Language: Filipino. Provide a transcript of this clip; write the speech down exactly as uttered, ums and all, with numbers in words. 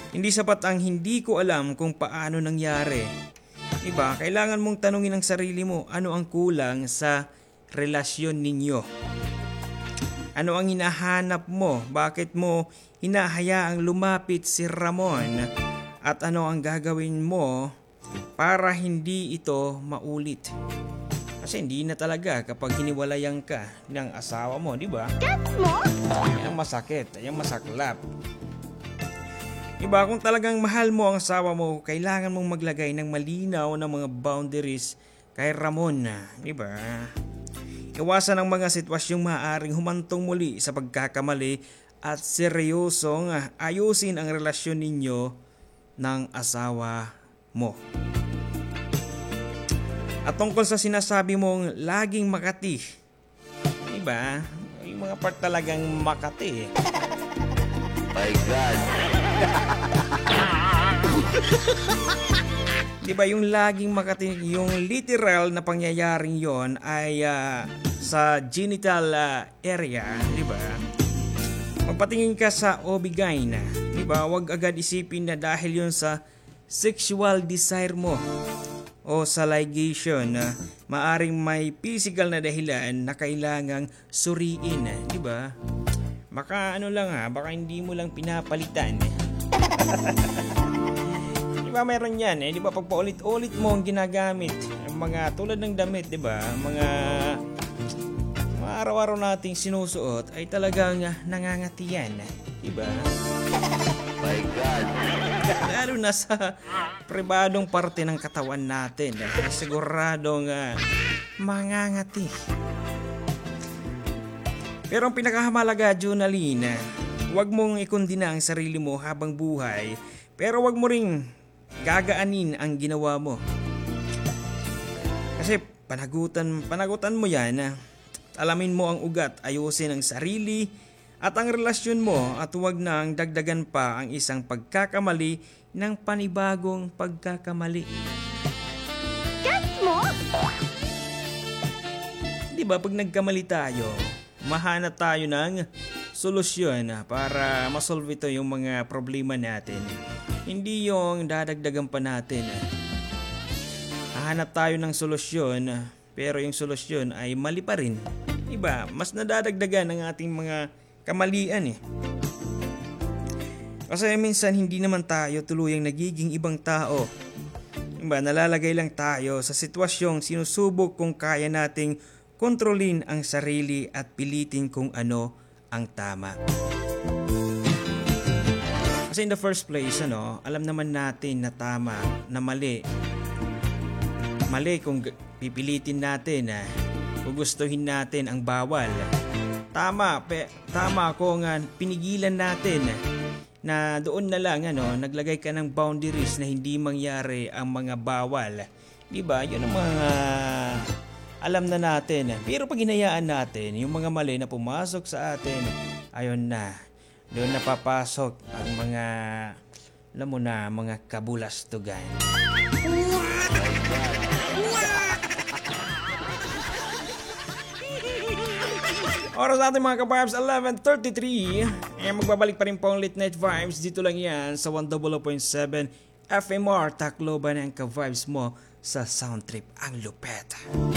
Hindi sapat ang hindi ko alam kung paano nangyari. Diba? Kailangan mong tanungin ang sarili mo, ano ang kulang sa relasyon ninyo? Ano ang hinahanap mo? Bakit mo hinahayaang lumapit si Ramon? At ano ang gagawin mo para hindi ito maulit? Kasi hindi na talaga kapag hiniwalayan ka ng asawa mo, di ba? Yan ang masakit, yan masaklap. Diba, kung talagang mahal mo ang asawa mo, kailangan mong maglagay ng malinaw na mga boundaries kay Ramon, di ba? Iwasan ang mga sitwasyong maaaring humantong muli sa pagkakamali at seryosong ayusin ang relasyon ninyo ng asawa mo. At tungkol sa sinasabi mong laging Makati, di ba? Yung mga part talagang Makati. My God. Diba yung laging Makati, yung literal na pangyayaring yon ay uh, sa genital uh, area, diba? Magpatingin ka sa O B G Y N, diba? Huwag agad isipin na dahil yon sa sexual desire mo o sa ligation, uh, maaring may physical na dahilan na kailangang suriin, diba? Baka ano lang ha, baka hindi mo lang pinapalitan. Di ba meron yan eh, di ba pag paulit-ulit mo ang ginagamit, ang mga tulad ng damit, di ba? Mga, mga araw-araw nating sinusuot ay talagang nangangati yan, di ba? My God. Lalo na sa pribadong parte ng katawan natin, eh, siguradong uh, mangangati. Pero ang pinakamahalaga, Jonalyn, huwag mong ikundina ang sarili mo habang buhay, pero huwag mo ring gagaanin ang ginawa mo. Kasi panagutan, panagutan mo yan, alamin mo ang ugat, ayusin ang sarili at ang relasyon mo at huwag nang dagdagan pa ang isang pagkakamali ng panibagong pagkakamali. Gets mo? Di ba pag nagkamali tayo, mahanap tayo ng solusyon para masolve ito yung mga problema natin. Hindi yung dadagdagan pa natin. Hahanap tayo ng solusyon pero yung solusyon ay mali pa rin. Diba? Mas nadadagdagan ang ating mga kamalian eh. Kasi minsan hindi naman tayo tuluyang nagiging ibang tao. Diba? Nalalagay lang tayo sa sitwasyong sinusubok kung kaya nating kontrolin ang sarili at pilitin kung ano ang tama. Kasi in the first place, ano, alam naman natin na tama, na mali. Mali kung pipilitin natin, ah, gugustuhin natin ang bawal. Tama, pe, tama kung uh, pinigilan natin na doon na lang, ano, naglagay ka ng boundaries na hindi mangyari ang mga bawal. Diba? Yun ang mga alam na natin. Pero pag hinayaan natin, yung mga mali na pumasok sa atin, ayun na. Doon na papasok ang mga, alam mo na, mga kabulastugan. Oras natin mga ka-vibes, eleven thirty-three. Eh, magbabalik pa rin po ang Late Night Vibes. Dito lang yan sa one oh oh point seven F M R. Tacloban ang ka-vibes mo sa Sound Trip ang lupet.